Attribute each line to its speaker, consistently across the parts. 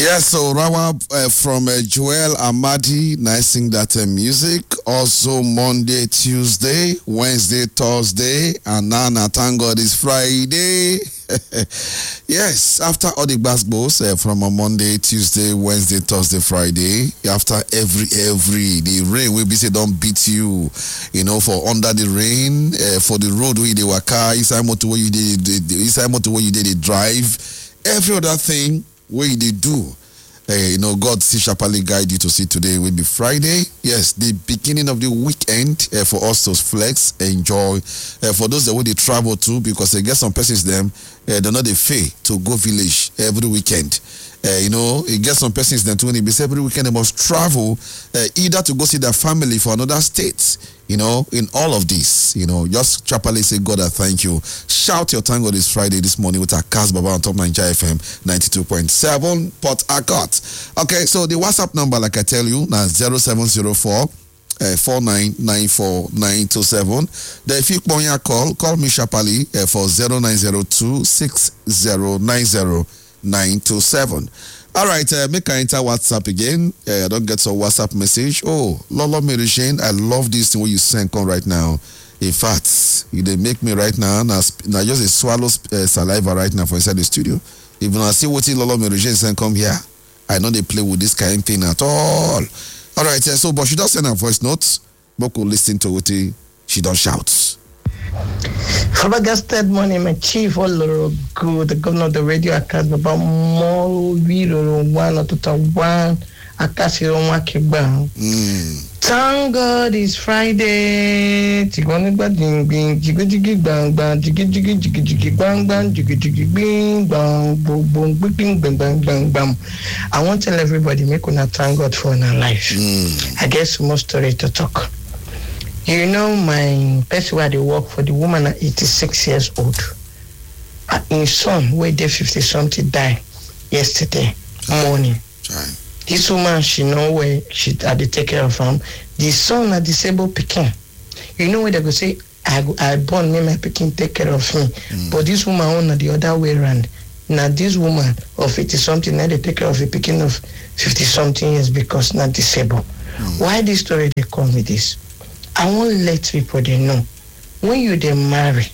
Speaker 1: Yes, so Rawa from Joel Amadi, nice sing that music. Also Monday, Tuesday, Wednesday, Thursday, and now thank God it's Friday. Yes, after all the basketballs from a Monday, Tuesday, Wednesday, Thursday, Friday, after every the rain will be say don't beat you, for under the rain, for the road where they waka, inside motor where you did, inside motor where you did the drive, every other thing where they do. God still sharply guide you to see today will be Friday. Yes, the beginning of the weekend for us to flex, enjoy. For those that will they travel to, because they get some persons them, they're not the fay to go village every weekend. It gets some persons them too when it be every weekend they must travel either to go see their family for another state. In all of this, just sharply say, God, I thank you. Shout your thank God this Friday, this morning with our cast Baba on Top 9 FM 92.7 Port Harcourt. Okay, so the WhatsApp number, like I tell you, now 0704 4994927. Then if you want your call me sharply for 0902 6090927. All right, make I enter WhatsApp again. I don't get some WhatsApp message. Oh, Lolo Merishane, I love this thing where you send on right now. In fact, they make me right now. Now just a swallow saliva right now for inside the studio. Even I see what Lolo Merishane send come here, I know they play with this kind of thing at all. All right, so but she does send her voice notes. But we'll listen to what she does shout.
Speaker 2: Flabbergasted morning, my chief, all good, the governor of the radio, about more video, one or two, one, Thank God it's Friday. I want to tell everybody, make una thank God for our life. I guess more story to talk. My person where they work for, the woman at 86 years old. His son, where they 50-something, died yesterday morning. This woman, she know where she had to take care of him. The son, a disabled pikin. Where they go say, I born me, my pikin take care of me. But this woman on the other way around. Now this woman of 50-something, now they take care of a pikin of 50-something years because not disabled. Why this story they call me this? I won't let people they know. When you they marry,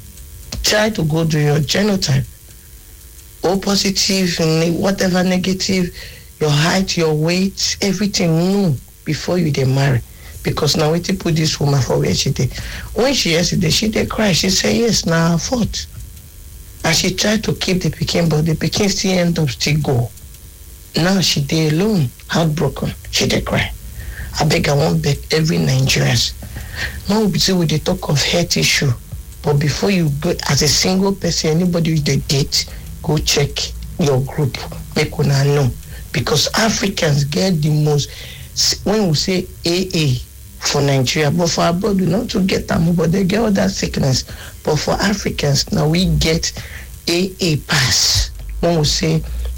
Speaker 2: try to go to your genotype. O positive, whatever negative, your height, your weight, everything new before you they marry. Because now we put this woman for where she did. When she yesterday, she did cry. She said, yes, now her fault. And she tried to keep the pikin, but the pikin still end up still go. Now she did alone, heartbroken. She did cry. I won't beg every Nigerians. Now we say with the talk of health issue, but before you go as a single person, anybody with the date, go check your group. Make una know. Because Africans get the most, when we say AA for Nigeria, but for abroad we not to get them, but they get all that sickness. But for Africans, now we get AA pass. When we say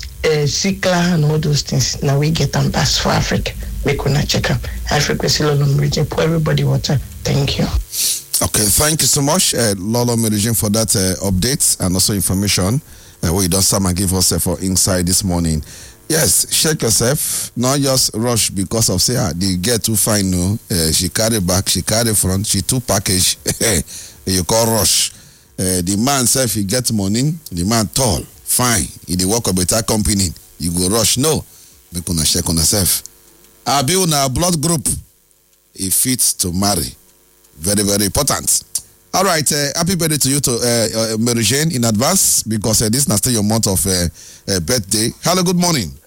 Speaker 2: Zika and all those things, now we get them pass for Africa. Make una check up. Africa Silolom region for everybody water. Thank you.
Speaker 1: Okay, thank you so much, Lolo Meridian, for that updates and also information. What you done some and give us for inside this morning. Yes, check yourself. Not just rush because of say they get too fine. No, she carry back, she carry front, she too package. You call rush. The man self he get money. The man tall, fine. He dey work a better company. You go rush. No, make una check on yourself. Abi una blood group. It fits to marry. Very, very important. All right, happy birthday to you, to Mary Jane in advance, because this is not still your month of birthday. Hello, good morning.